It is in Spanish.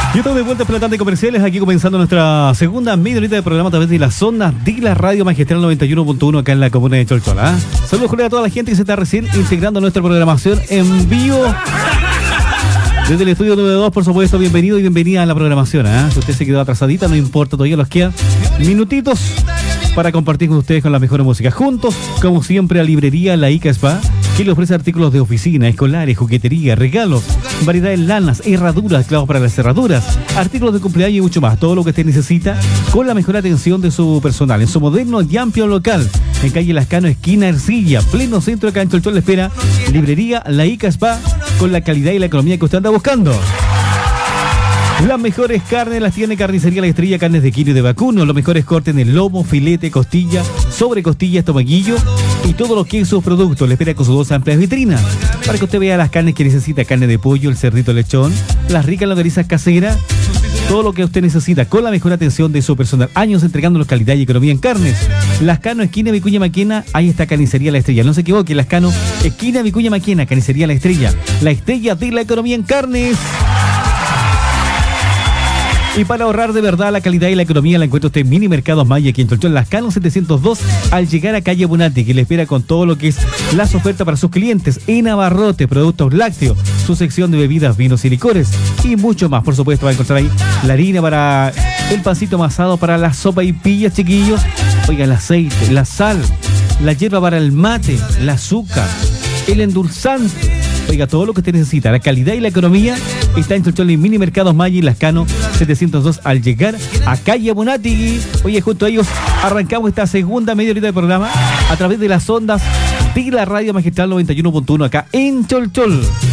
Y estamos de vuelta por la tanda de comerciales, aquí comenzando nuestra segunda media horita de programa a través de las ondas de la radio magistral 91.1 acá en la comuna de Cholchola. Saludos a toda la gente que se está recién integrando a nuestra programación en vivo desde el estudio 92, por supuesto. Bienvenido y bienvenida a la programación. Si usted se quedó atrasadita, no importa, todavía nos quedan minutitos para compartir con ustedes con la mejor música. Juntos, como siempre, a Librería La Ica Spa, que le ofrece artículos de oficina, escolares, juguetería, regalos, variedad de lanas, herraduras, clavos para las cerraduras, artículos de cumpleaños y mucho más. Todo lo que usted necesita con la mejor atención de su personal. En su moderno y amplio local, en calle Lascano, esquina Ercilla, pleno centro de Cancho El Chol, le espera Librería La Ica Spa, con la calidad y la economía que usted anda buscando. Las mejores carnes las tiene Carnicería La Estrella, carnes de kilo y de vacuno. Los mejores cortes en el lomo, filete, costilla, sobrecostilla, estomaguillo y todo lo que es sus productos. Le espera con sus dos amplias vitrinas para que usted vea las carnes que necesita: carne de pollo, el cerdito lechón, las ricas longanizas caseras, todo lo que usted necesita con la mejor atención de su personal. Años entregándonos calidad y economía en carnes. Lascano, esquina Vicuña Maquena, ahí está Carnicería La Estrella. No se equivoque, Lascano, esquina Vicuña Maquena, Carnicería La Estrella de la economía en carnes. Y para ahorrar de verdad, la calidad y la economía la encuentra usted en Mini Mercados Maya, aquí en Cholchón, Lascano 702, al llegar a calle Bonatti, que le espera con todo lo que es las ofertas para sus clientes en abarrote, productos lácteos, su sección de bebidas, vinos y licores y mucho más. Por supuesto, va a encontrar ahí la harina para el pancito amasado, para la sopa y pillas, chiquillos. Oiga, el aceite, la sal, la hierba para el mate, el azúcar, el endulzante. Oiga, todo lo que usted necesita, la calidad y la economía está en Cholchón, en Mini Mercados Maya y Lascano 702 al llegar a calle Bonatti. Oye, junto a ellos arrancamos esta segunda media horita de programa a través de las ondas de la radio magistral 91.1 acá en Cholchol.